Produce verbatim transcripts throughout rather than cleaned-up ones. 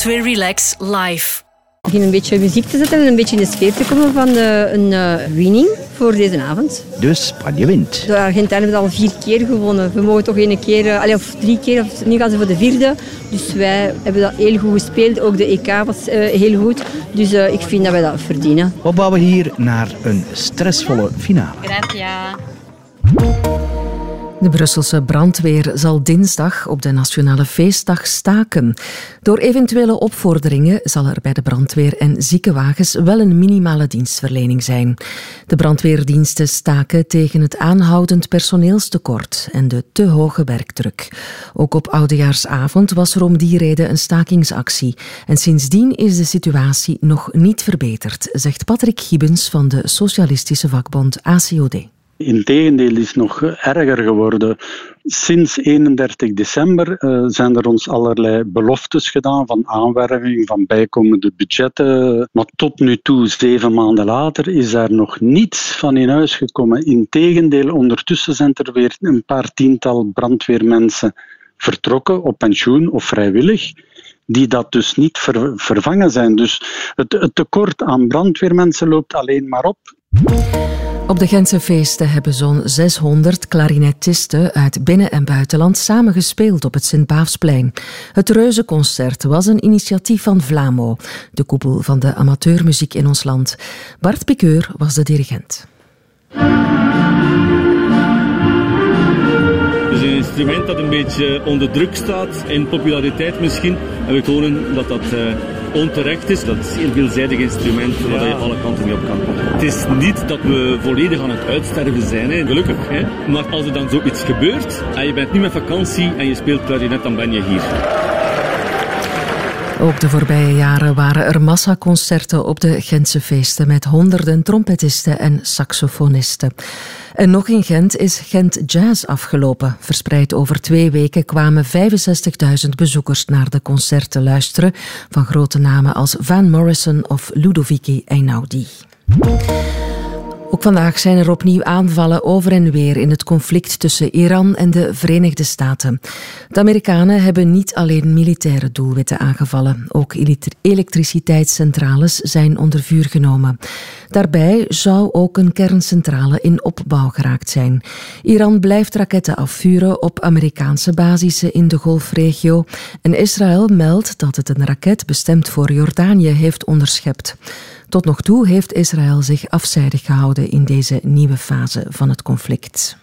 Brandweer Relax live. Ik begin een beetje muziek te zetten en een beetje in de sfeer te komen van uh, een uh, winning voor deze avond. Dus Spanje wint. De Argentijnen hebben al vier keer gewonnen. We mogen toch één keer, uh, allez, of drie keer, of nu gaan ze voor de vierde. Dus wij hebben dat heel goed gespeeld. Ook de E K was uh, heel goed. Dus uh, ik vind dat wij dat verdienen. We bouwen hier naar een stressvolle finale. Gracias. De Brusselse brandweer zal dinsdag op de Nationale Feestdag staken. Door eventuele opvorderingen zal er bij de brandweer en ziekenwagens wel een minimale dienstverlening zijn. De brandweerdiensten staken tegen het aanhoudend personeelstekort en de te hoge werkdruk. Ook op Oudejaarsavond was er om die reden een stakingsactie. En sindsdien is de situatie nog niet verbeterd, zegt Patrick Gibbens van de socialistische vakbond A C O D. Integendeel is nog erger geworden. Sinds eenendertig december uh, zijn er ons allerlei beloftes gedaan van aanwerving, van bijkomende budgetten. Maar tot nu toe, zeven maanden later, is daar nog niets van in huis gekomen. Integendeel, ondertussen zijn er weer een paar tiental brandweermensen vertrokken op pensioen of vrijwillig, die dat dus niet ver- vervangen zijn. Dus het, het tekort aan brandweermensen loopt alleen maar op. Op de Gentse feesten hebben zo'n zeshonderd klarinettisten uit binnen- en buitenland samen gespeeld op het Sint-Baafsplein. Het Reuzenconcert was een initiatief van Vlamo, de koepel van de amateurmuziek in ons land. Bart Piqueur was de dirigent. Het is een instrument dat een beetje onder druk staat, in populariteit misschien. En we tonen dat dat uh, onterecht is. Dat is een heel veelzijdig instrument, waar ja. je alle kanten mee op kan. Het is niet dat we volledig aan het uitsterven zijn, hè. Gelukkig. Hè. Maar als er dan zoiets gebeurt, en je bent niet met vakantie en je speelt klarinet, dan ben je hier. Ook de voorbije jaren waren er massaconcerten op de Gentse feesten met honderden trompetisten en saxofonisten. En nog in Gent is Gent Jazz afgelopen. Verspreid over twee weken kwamen vijfenzestigduizend bezoekers naar de concerten luisteren van grote namen als Van Morrison of Ludovici Einaudi. Ook vandaag zijn er opnieuw aanvallen over en weer in het conflict tussen Iran en de Verenigde Staten. De Amerikanen hebben niet alleen militaire doelwitten aangevallen. Ook elektriciteitscentrales zijn onder vuur genomen. Daarbij zou ook een kerncentrale in opbouw geraakt zijn. Iran blijft raketten afvuren op Amerikaanse basissen in de Golfregio. En Israël meldt dat het een raket bestemd voor Jordanië heeft onderschept. Tot nog toe heeft Israël zich afzijdig gehouden in deze nieuwe fase van het conflict.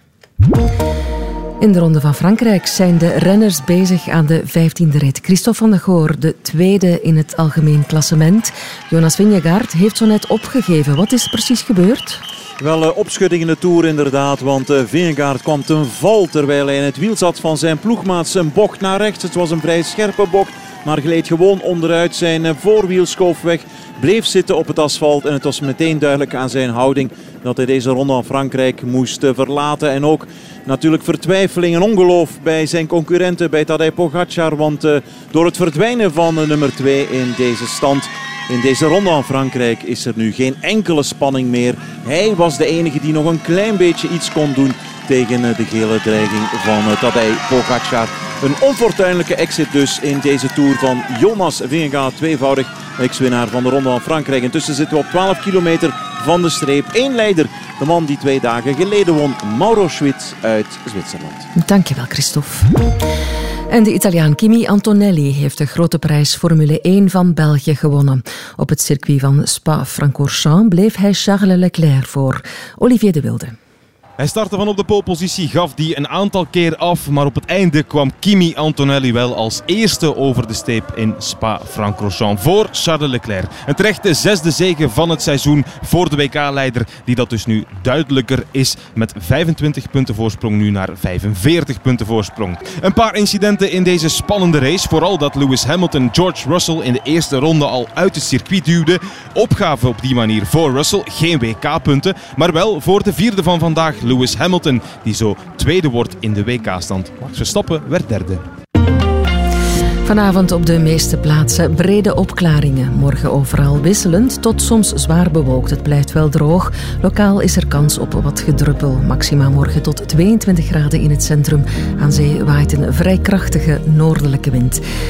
In de Ronde van Frankrijk zijn de renners bezig aan de vijftiende rit. Christophe van der Goor, de tweede in het algemeen klassement. Jonas Vingegaard heeft zo net opgegeven. Wat is precies gebeurd? Wel uh, opschudding in de Tour inderdaad, want uh, Vingegaard kwam ten val terwijl hij in het wiel zat van zijn ploegmaats. Een bocht naar rechts, het was een vrij scherpe bocht, maar gleed gewoon onderuit. Zijn uh, voorwiel schoof weg, bleef zitten op het asfalt en het was meteen duidelijk aan zijn houding dat hij deze Ronde van Frankrijk moest uh, verlaten. En ook natuurlijk vertwijfeling en ongeloof bij zijn concurrenten, bij Tadej Pogacar, want uh, door het verdwijnen van uh, nummer twee in deze stand, in deze Ronde van Frankrijk, is er nu geen enkele spanning meer. Hij was de enige die nog een klein beetje iets kon doen tegen de gele dreiging van Tadej Pogacar. Een onfortuinlijke exit dus in deze Tour van Jonas Vingegaard, tweevoudig ex-winnaar van de Ronde van Frankrijk. Intussen zitten we op twaalf kilometer van de streep. Eén leider, de man die twee dagen geleden won, Mauro Schwitz uit Zwitserland. Dankjewel, Christophe. En de Italiaan Kimi Antonelli heeft de grote prijs Formule één van België gewonnen. Op het circuit van Spa-Francorchamps bleef hij Charles Leclerc voor. Olivier de Wilde. Hij startte van op de polepositie, gaf die een aantal keer af, maar op het einde kwam Kimi Antonelli wel als eerste over de streep in Spa-Francorchamps voor Charles Leclerc. Een terechte zesde zege van het seizoen voor de W K-leider, die dat dus nu duidelijker is met vijfentwintig punten voorsprong nu naar vijfenveertig punten voorsprong. Een paar incidenten in deze spannende race, vooral dat Lewis Hamilton George Russell in de eerste ronde al uit het circuit duwde. Opgave op die manier voor Russell, geen W K-punten, maar wel voor de vierde van vandaag, Lewis Hamilton, die zo tweede wordt in de W K-stand. Max Verstappen werd derde. Vanavond op de meeste plaatsen brede opklaringen. Morgen overal wisselend tot soms zwaar bewolkt. Het blijft wel droog. Lokaal is er kans op wat gedruppel. Maxima morgen tot tweeëntwintig graden in het centrum. Aan zee waait een vrij krachtige noordelijke wind.